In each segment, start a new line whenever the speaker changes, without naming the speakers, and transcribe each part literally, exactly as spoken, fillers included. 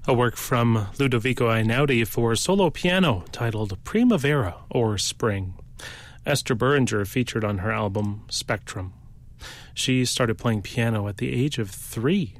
A work from Ludovico Einaudi for solo piano titled Primavera or Spring. Esther Beringer featured on her album Spectrum. She started playing piano at the age of three.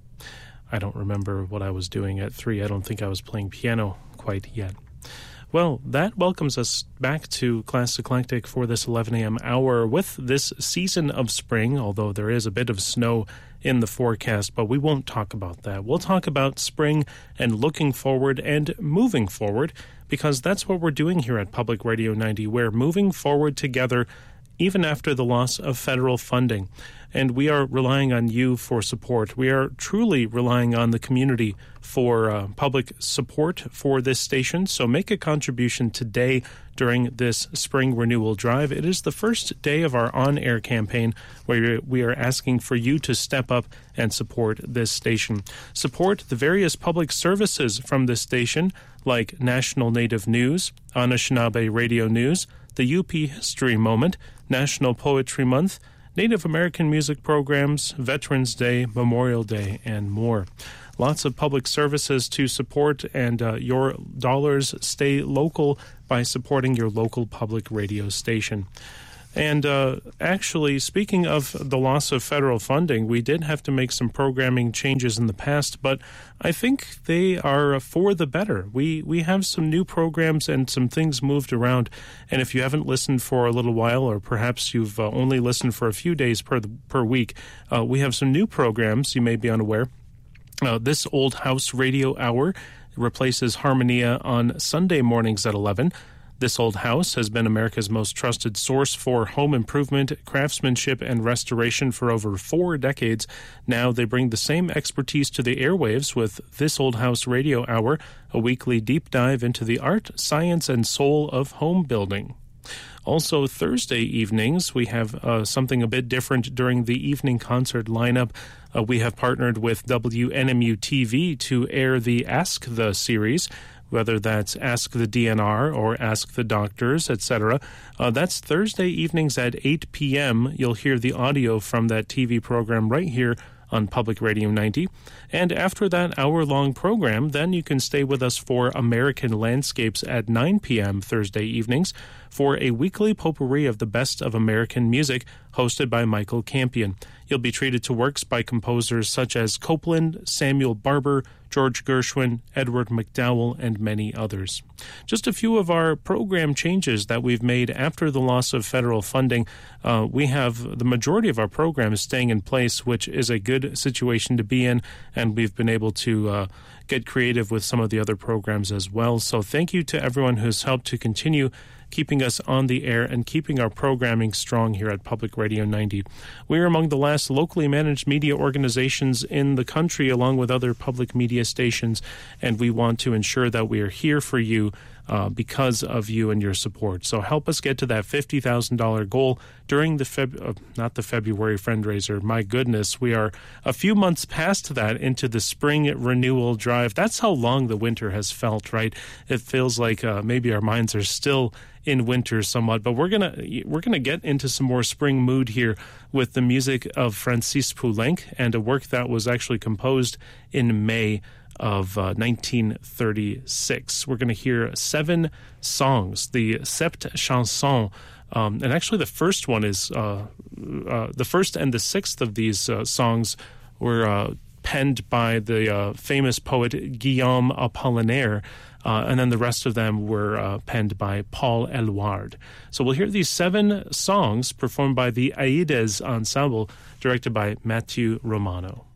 I don't remember what I was doing at three. I don't think I was playing piano quite yet. Well, that welcomes us back to Classic Eclectic for this eleven a.m. hour with this season of spring, although there is a bit of snow in the forecast, but we won't talk about that. We'll talk about spring and looking forward and moving forward, because that's what we're doing here at Public Radio ninety. We're moving forward together even after the loss of federal funding. And we are relying on you for support. We are truly relying on the community for uh, public support for this station. So make a contribution today during this spring renewal drive. It is the first day of our on-air campaign where we are asking for you to step up and support this station. Support the various public services from this station, like National Native News, Anishinaabe Radio News, the U P History Moment, National Poetry Month, Native American music programs, Veterans Day, Memorial Day, and more. Lots of public services to support, and uh, your dollars stay local by supporting your local public radio station. And uh, actually, speaking of the loss of federal funding, we did have to make some programming changes in the past, but I think they are for the better. We we have some new programs and some things moved around. And if you haven't listened for a little while, or perhaps you've uh, only listened for a few days per per week, uh, we have some new programs you may be unaware. Uh, this Old House Radio Hour replaces Harmonia on Sunday mornings at eleven. This Old House has been America's most trusted source for home improvement, craftsmanship, and restoration for over four decades. Now they bring the same expertise to the airwaves with This Old House Radio Hour, a weekly deep dive into the art, science, and soul of home building. Also, Thursday evenings, we have uh, something a bit different during the evening concert lineup. Uh, we have partnered with W N M U T V to air the Ask the series, whether that's Ask the D N R or Ask the Doctors, et cetera. Uh, that's Thursday evenings at eight p.m. You'll hear the audio from that T V program right here on Public Radio ninety. And after that hour-long program, then you can stay with us for American Landscapes at nine p.m. Thursday evenings for a weekly potpourri of the best of American music hosted by Michael Campion. You'll be treated to works by composers such as Copland, Samuel Barber, George Gershwin, Edward McDowell, and many others. Just a few of our program changes that we've made after the loss of federal funding. Uh, we have the majority of our programs staying in place, which is a good situation to be in, and we've been able to uh, get creative with some of the other programs as well. So thank you to everyone who's helped to continue keeping us on the air and keeping our programming strong here at Public Radio ninety. We are among the last locally managed media organizations in the country, along with other public media stations, and we want to ensure that we are here for you uh, because of you and your support. So help us get to that fifty thousand dollars goal during the, Feb- uh, not the February fundraiser. My goodness, we are a few months past that into the spring renewal drive. That's how long the winter has felt, right? It feels like uh, maybe our minds are still in winter somewhat, but we're gonna we're gonna get into some more spring mood here with the music of Francis Poulenc and a work that was actually composed in May of uh, nineteen thirty-six. We're gonna hear seven songs, the Sept Chansons, um, and actually the first one is uh, uh, the first and the sixth of these uh, songs were uh, penned by the uh, famous poet Guillaume Apollinaire. Uh, and then the rest of them were uh, penned by Paul Eluard. So we'll hear these seven songs performed by the Aides Ensemble, directed by Matthew Romano.